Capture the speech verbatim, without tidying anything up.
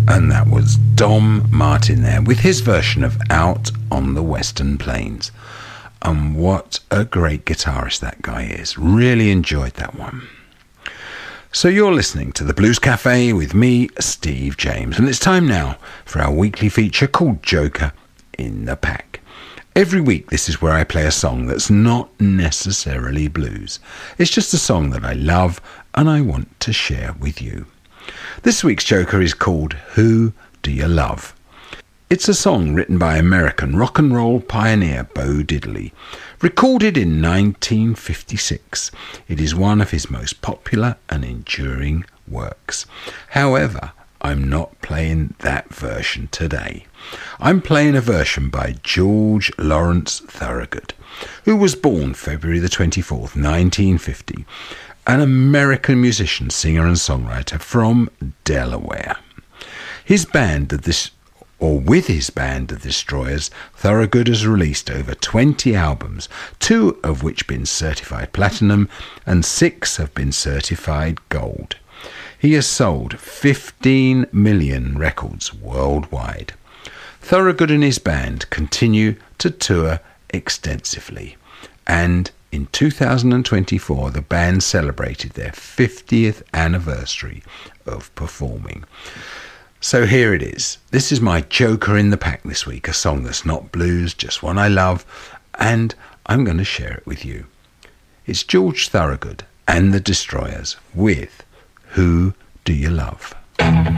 And that was Dom Martin there with his version of Out on the Western Plains. And what a great guitarist that guy is. Really enjoyed that one. So you're listening to the Blues Cafe with me, Steve James, and it's time now for our weekly feature called Joker in the Pack. Every week this is where I play a song that's not necessarily blues. It's just a song that I love and I want to share with you. This week's Joker is called Who Do You Love? It's a song written by American rock and roll pioneer Bo Diddley, recorded in nineteen fifty-six. It is one of his most popular and enduring works. However, I'm not playing that version today. I'm playing a version by George Lawrence Thorogood, who was born February the twenty-fourth, nineteen fifty, an American musician, singer and songwriter from Delaware. His band, the Dis- or with his band, The Destroyers, Thorogood has released over twenty albums, two of which been certified platinum and six have been certified gold. He has sold fifteen million records worldwide. Thorogood and his band continue to tour extensively, and in two thousand twenty-four, the band celebrated their fiftieth anniversary of performing. So here it is. This is my Joker in the Pack this week, a song that's not blues, just one I love, and I'm going to share it with you. It's George Thorogood and the Destroyers with Who Do You Love?